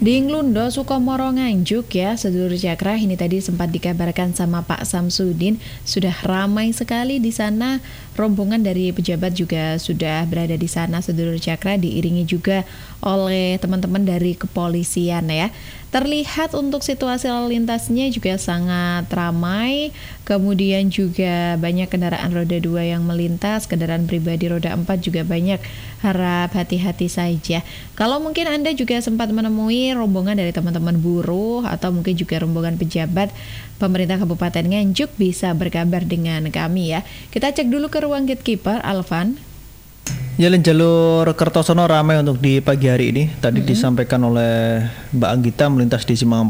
Di Nglundo, Sukomoro, Nganjuk ya, sedulur Cakra, ini tadi sempat dikabarkan sama Pak Samsudin, sudah ramai sekali di sana. Rombongan dari pejabat juga sudah berada di sana, sedulur Cakra, diiringi juga oleh teman-teman dari kepolisian ya. Terlihat untuk situasi lalu lintasnya juga sangat ramai, kemudian juga banyak kendaraan roda 2 yang melintas, kendaraan pribadi roda 4 juga banyak. Harap hati-hati saja. Kalau mungkin Anda juga sempat menemui rombongan dari teman-teman buruh atau mungkin juga rombongan pejabat pemerintah Kabupaten Nganjuk, bisa berkabar dengan kami ya. Kita cek dulu ke ruang gatekeeper, Alvan. Jalan jalur Kertosono ramai untuk di pagi hari ini. Tadi disampaikan oleh Mbak Anggita melintas di Simpang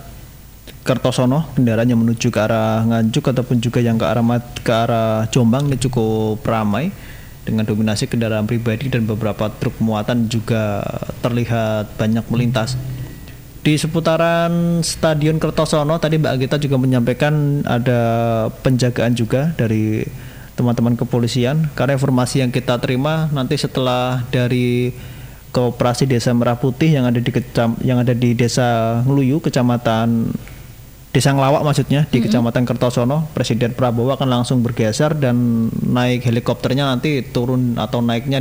4 Kertosono, kendaraan yang menuju ke arah Nganjuk ataupun juga yang ke arah Jombang ini cukup ramai dengan dominasi kendaraan pribadi dan beberapa truk muatan juga terlihat banyak melintas. Di seputaran Stadion Kertosono tadi Mbak Anggita juga menyampaikan ada penjagaan juga dari teman-teman kepolisian, karena informasi yang kita terima nanti setelah dari Koperasi Desa Merah Putih yang ada di Desa Ngluyu, Kecamatan Desa Ngelawak maksudnya, di Kecamatan Kertosono, Presiden Prabowo akan langsung bergeser dan naik helikopternya nanti turun atau naiknya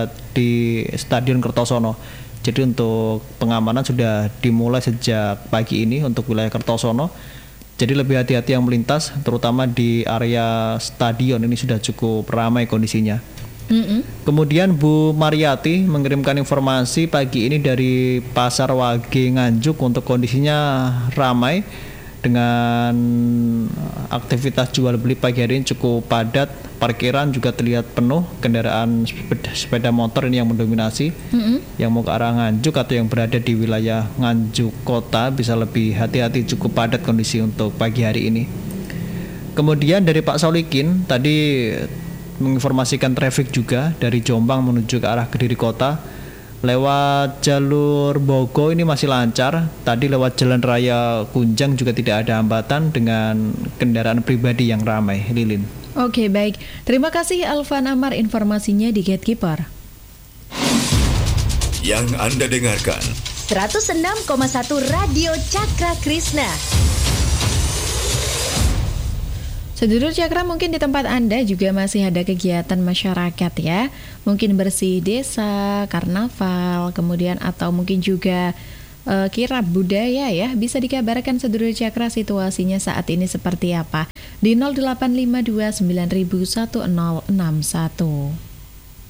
di Stadion Kertosono. Jadi untuk pengamanan sudah dimulai sejak pagi ini untuk wilayah Kertosono. Jadi lebih hati-hati yang melintas, terutama di area stadion ini sudah cukup ramai kondisinya. Kemudian Bu Mariati mengirimkan informasi pagi ini dari Pasar Wage Nganjuk untuk kondisinya ramai dengan aktivitas jual beli pagi hari ini cukup padat. Parkiran juga terlihat penuh, kendaraan sepeda motor ini yang mendominasi. Yang mau ke arah Nganjuk atau yang berada di wilayah Nganjuk Kota bisa lebih hati-hati, cukup padat kondisi untuk pagi hari ini. Kemudian dari Pak Solikin tadi menginformasikan traffic juga dari Jombang menuju ke arah Kediri Kota. Lewat jalur Bogo ini masih lancar. Tadi lewat Jalan Raya Kunjang juga tidak ada hambatan dengan kendaraan pribadi yang ramai. Lilin. Oke, baik. Terima kasih Alvan Amar informasinya di Gatekeeper. Yang Anda dengarkan 106,1 Radio Cakra Krisna. Sedulur Cakra, mungkin di tempat Anda juga masih ada kegiatan masyarakat ya. Mungkin bersih desa, karnaval, kemudian atau mungkin juga kirab budaya ya. Bisa dikabarkan sedulur Cakra situasinya saat ini seperti apa? Di 0852 9000 1061.